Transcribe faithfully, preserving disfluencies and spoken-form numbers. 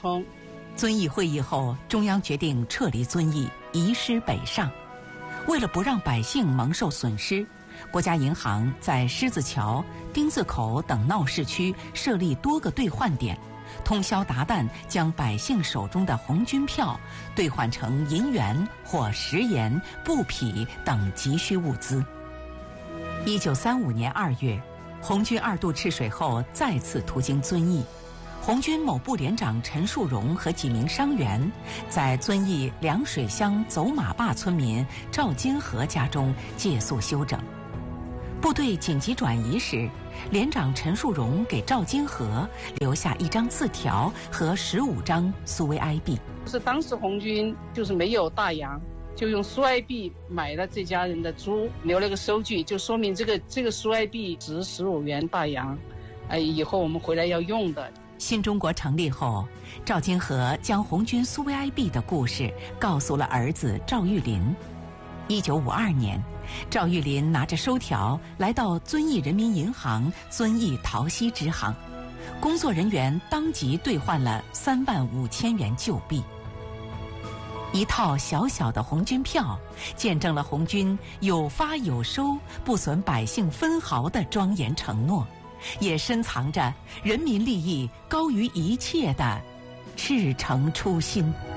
冲。 遵义会议后，中央决定撤离遵义，移师北上。为了不让百姓蒙受损失，国家银行在狮子桥、丁字口等闹市区设立多个兑换点，通宵达旦将百姓手中的红军票兑换成银元或食盐、布匹等急需物资。一九三五年二月，红军二渡赤水后再次途经遵义。红军某部连长陈树荣和几名伤员在遵义凉水乡走马坝村民赵金河家中借宿休整。部队紧急转移时，连长陈树荣给赵金河留下一张字条和十五张苏维埃币。 是当时红军就是没有大洋，就用苏埃币买了这家人的猪，留了个收据，就说明这个这个苏埃币值十五元大洋，哎，以后我们回来要用的。 新中国成立后，赵金河将红军苏维埃币的故事告诉了儿子赵玉林。一九五二年，赵玉林拿着收条来到遵义人民银行遵义桃溪支行，工作人员当即兑换了三万五千元旧币。一套小小的红军票，见证了红军有发有收、不损百姓分毫的庄严承诺，也深藏着人民利益高于一切的赤诚初心。